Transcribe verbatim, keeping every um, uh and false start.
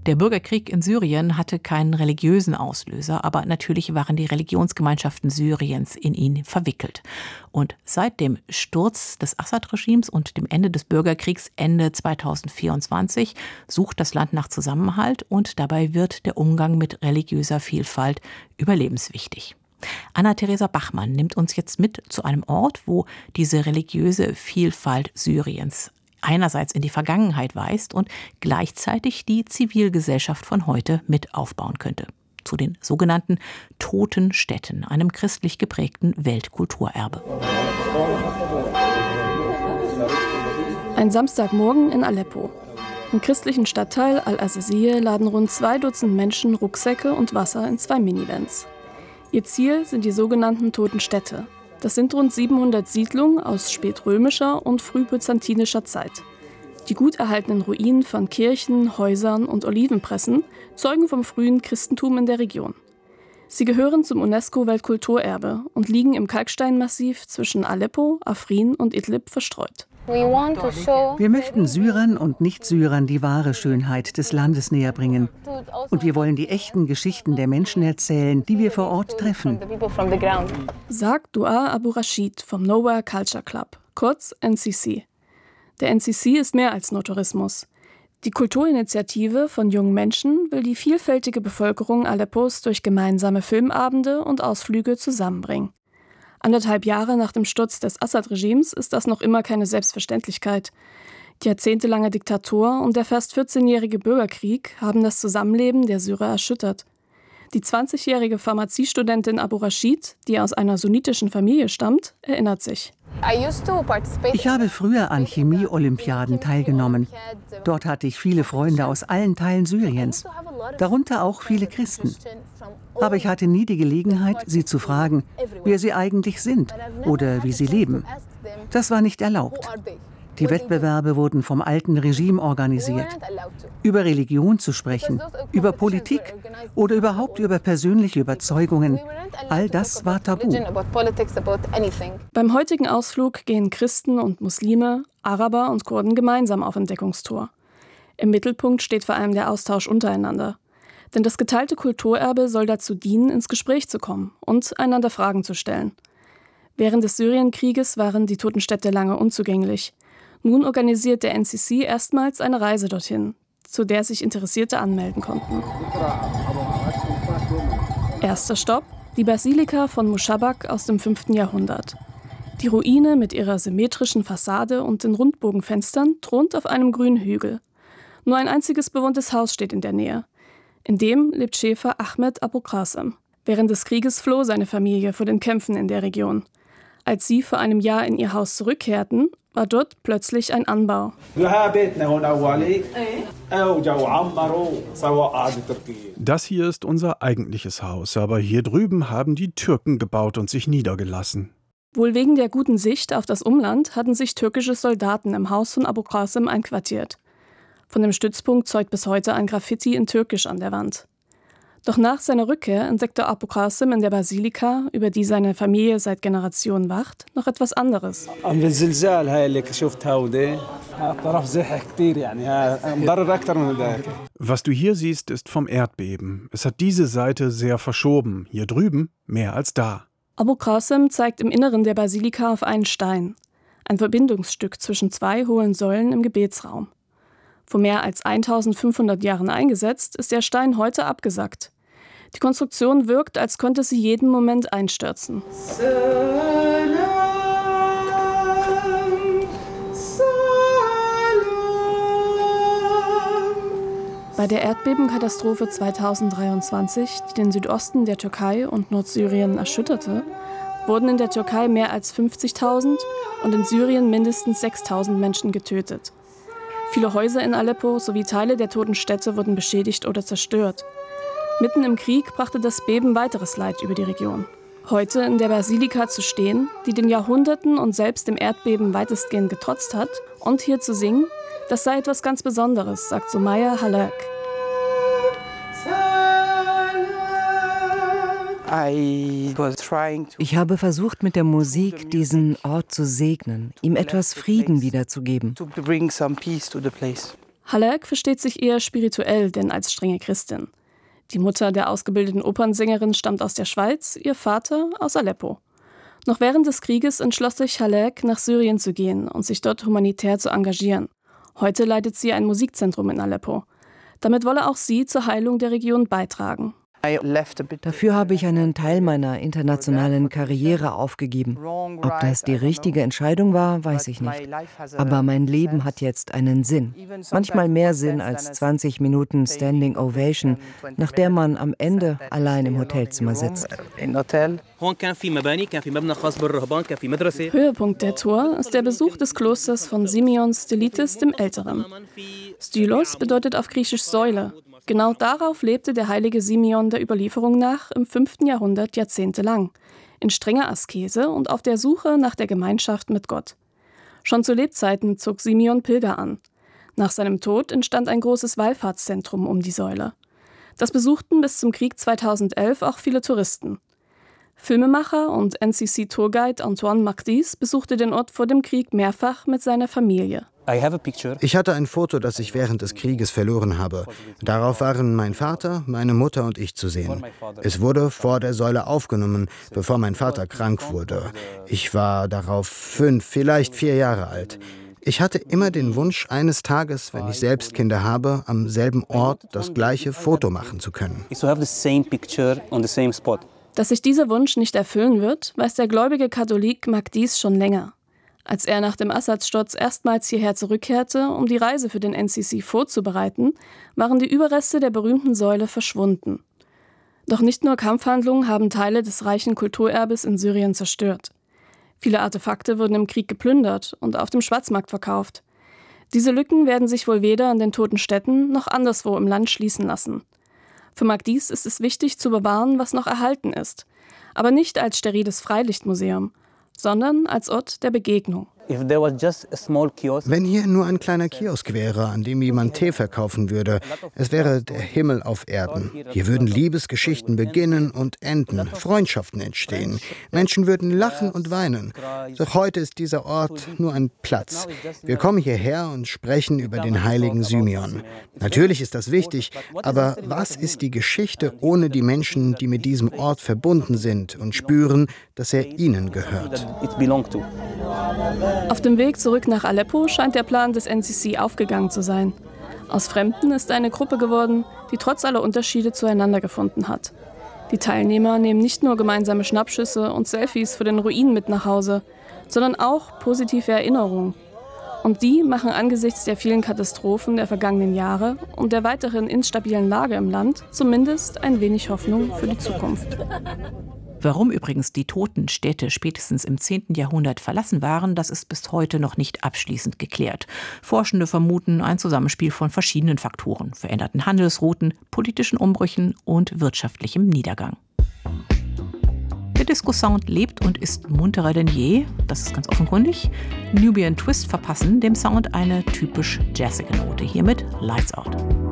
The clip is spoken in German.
Der Bürgerkrieg in Syrien hatte keinen religiösen Auslöser, aber natürlich waren die Religionsgemeinschaften Syriens in ihn verwickelt. Und seit dem Sturz des Assad-Regimes und dem Ende des Bürgerkriegs Ende zweitausendvierundzwanzig sucht das Land nach Zusammenhalt und dabei wird der Umgang mit religiöser Vielfalt überlebenswichtig. Anna-Theresa Bachmann nimmt uns jetzt mit zu einem Ort, wo diese religiöse Vielfalt Syriens einerseits in die Vergangenheit weist und gleichzeitig die Zivilgesellschaft von heute mit aufbauen könnte. Zu den sogenannten Toten Städten, einem christlich geprägten Weltkulturerbe. Ein Samstagmorgen in Aleppo. Im christlichen Stadtteil Al-Azizieh laden rund zwei Dutzend Menschen Rucksäcke und Wasser in zwei Minivans. Ihr Ziel sind die sogenannten Toten Städte. Das sind rund siebenhundert Siedlungen aus spätrömischer und frühbyzantinischer Zeit. Die gut erhaltenen Ruinen von Kirchen, Häusern und Olivenpressen zeugen vom frühen Christentum in der Region. Sie gehören zum UNESCO-Weltkulturerbe und liegen im Kalksteinmassiv zwischen Aleppo, Afrin und Idlib verstreut. Wir möchten Syrern und Nicht-Syrern die wahre Schönheit des Landes näherbringen. Und wir wollen die echten Geschichten der Menschen erzählen, die wir vor Ort treffen. Sagt Dua Abu Rashid vom Nowhere Culture Club, kurz N C C. Der N C C ist mehr als nur Tourismus. Die Kulturinitiative von jungen Menschen will die vielfältige Bevölkerung Aleppos durch gemeinsame Filmabende und Ausflüge zusammenbringen. Anderthalb Jahre nach dem Sturz des Assad-Regimes ist das noch immer keine Selbstverständlichkeit. Die jahrzehntelange Diktatur und der fast vierzehnjährige Bürgerkrieg haben das Zusammenleben der Syrer erschüttert. Die zwanzigjährige Pharmaziestudentin Abu Rashid, die aus einer sunnitischen Familie stammt, erinnert sich. Ich habe früher an Chemie-Olympiaden teilgenommen. Dort hatte ich viele Freunde aus allen Teilen Syriens, darunter auch viele Christen. Aber ich hatte nie die Gelegenheit, sie zu fragen, wer sie eigentlich sind oder wie sie leben. Das war nicht erlaubt. Die Wettbewerbe wurden vom alten Regime organisiert. Über Religion zu sprechen, über Politik oder überhaupt über persönliche Überzeugungen, all das war tabu. Beim heutigen Ausflug gehen Christen und Muslime, Araber und Kurden gemeinsam auf Entdeckungstour. Im Mittelpunkt steht vor allem der Austausch untereinander. Denn das geteilte Kulturerbe soll dazu dienen, ins Gespräch zu kommen und einander Fragen zu stellen. Während des Syrienkrieges waren die Toten Städte lange unzugänglich. Nun organisiert der N C C erstmals eine Reise dorthin, zu der sich Interessierte anmelden konnten. Erster Stopp: die Basilika von Mushabak aus dem fünften Jahrhundert. Die Ruine mit ihrer symmetrischen Fassade und den Rundbogenfenstern thront auf einem grünen Hügel. Nur ein einziges bewohntes Haus steht in der Nähe. In dem lebt Schäfer Ahmed Abu Qasim. Während des Krieges floh seine Familie vor den Kämpfen in der Region. Als sie vor einem Jahr in ihr Haus zurückkehrten, war dort plötzlich ein Anbau. Das hier ist unser eigentliches Haus, aber hier drüben haben die Türken gebaut und sich niedergelassen. Wohl wegen der guten Sicht auf das Umland hatten sich türkische Soldaten im Haus von Abu Qasim einquartiert. Von dem Stützpunkt zeugt bis heute ein Graffiti in Türkisch an der Wand. Doch nach seiner Rückkehr entdeckte Abu Qasim in der Basilika, über die seine Familie seit Generationen wacht, noch etwas anderes. Was du hier siehst, ist vom Erdbeben. Es hat diese Seite sehr verschoben, hier drüben mehr als da. Abu Qasim zeigt im Inneren der Basilika auf einen Stein, ein Verbindungsstück zwischen zwei hohlen Säulen im Gebetsraum. Vor mehr als eintausendfünfhundert Jahren eingesetzt, ist der Stein heute abgesackt. Die Konstruktion wirkt, als könnte sie jeden Moment einstürzen. Bei der Erdbebenkatastrophe zweitausenddreiundzwanzig, die den Südosten der Türkei und Nordsyrien erschütterte, wurden in der Türkei mehr als fünfzigtausend und in Syrien mindestens sechstausend Menschen getötet. Viele Häuser in Aleppo sowie Teile der Toten Städte wurden beschädigt oder zerstört. Mitten im Krieg brachte das Beben weiteres Leid über die Region. Heute in der Basilika zu stehen, die den Jahrhunderten und selbst dem Erdbeben weitestgehend getrotzt hat, und hier zu singen, das sei etwas ganz Besonderes, sagt Sumaya Halak. Ich habe versucht, mit der Musik diesen Ort zu segnen, ihm etwas Frieden wiederzugeben. Halek versteht sich eher spirituell denn als strenge Christin. Die Mutter der ausgebildeten Opernsängerin stammt aus der Schweiz, ihr Vater aus Aleppo. Noch während des Krieges entschloss sich Halek, nach Syrien zu gehen und sich dort humanitär zu engagieren. Heute leitet sie ein Musikzentrum in Aleppo. Damit wolle auch sie zur Heilung der Region beitragen. Dafür habe ich einen Teil meiner internationalen Karriere aufgegeben. Ob das die richtige Entscheidung war, weiß ich nicht. Aber mein Leben hat jetzt einen Sinn. Manchmal mehr Sinn als zwanzig Minuten Standing Ovation, nach der man am Ende allein im Hotelzimmer sitzt. Höhepunkt der Tour ist der Besuch des Klosters von Simeon Stylites dem Älteren. Stylos bedeutet auf Griechisch Säule. Genau darauf lebte der heilige Simeon der Überlieferung nach im fünften Jahrhundert jahrzehntelang, in strenger Askese und auf der Suche nach der Gemeinschaft mit Gott. Schon zu Lebzeiten zog Simeon Pilger an. Nach seinem Tod entstand ein großes Wallfahrtszentrum um die Säule. Das besuchten bis zum Krieg zweitausendelf auch viele Touristen. Filmemacher und N C C-Tourguide Antoine Macdis besuchte den Ort vor dem Krieg mehrfach mit seiner Familie. Ich hatte ein Foto, das ich während des Krieges verloren habe. Darauf waren mein Vater, meine Mutter und ich zu sehen. Es wurde vor der Säule aufgenommen, bevor mein Vater krank wurde. Ich war darauf fünf, vielleicht vier Jahre alt. Ich hatte immer den Wunsch, eines Tages, wenn ich selbst Kinder habe, am selben Ort das gleiche Foto machen zu können. Dass sich dieser Wunsch nicht erfüllen wird, weiß der gläubige Katholik Macdis schon länger. Als er nach dem Assad-Sturz erstmals hierher zurückkehrte, um die Reise für den N C C vorzubereiten, waren die Überreste der berühmten Säule verschwunden. Doch nicht nur Kampfhandlungen haben Teile des reichen Kulturerbes in Syrien zerstört. Viele Artefakte wurden im Krieg geplündert und auf dem Schwarzmarkt verkauft. Diese Lücken werden sich wohl weder an den toten Städten noch anderswo im Land schließen lassen. Für Macdis ist es wichtig zu bewahren, was noch erhalten ist, aber nicht als steriles Freilichtmuseum, sondern als Ort der Begegnung. Wenn hier nur ein kleiner Kiosk wäre, an dem jemand Tee verkaufen würde, es wäre der Himmel auf Erden. Hier würden Liebesgeschichten beginnen und enden, Freundschaften entstehen. Menschen würden lachen und weinen. Doch heute ist dieser Ort nur ein Platz. Wir kommen hierher und sprechen über den heiligen Simeon. Natürlich ist das wichtig, aber was ist die Geschichte ohne die Menschen, die mit diesem Ort verbunden sind und spüren, dass er ihnen gehört? Auf dem Weg zurück nach Aleppo scheint der Plan des N C C aufgegangen zu sein. Aus Fremden ist eine Gruppe geworden, die trotz aller Unterschiede zueinander gefunden hat. Die Teilnehmer nehmen nicht nur gemeinsame Schnappschüsse und Selfies für den Ruin mit nach Hause, sondern auch positive Erinnerungen. Und die machen angesichts der vielen Katastrophen der vergangenen Jahre und der weiteren instabilen Lage im Land zumindest ein wenig Hoffnung für die Zukunft. Warum übrigens die toten Städte spätestens im zehnten Jahrhundert verlassen waren, das ist bis heute noch nicht abschließend geklärt. Forschende vermuten ein Zusammenspiel von verschiedenen Faktoren: veränderten Handelsrouten, politischen Umbrüchen und wirtschaftlichem Niedergang. Der Disco-Sound lebt und ist munterer denn je, das ist ganz offenkundig. Nubian Twist verpassen dem Sound eine typisch jazzige Note, hier mit Lights Out.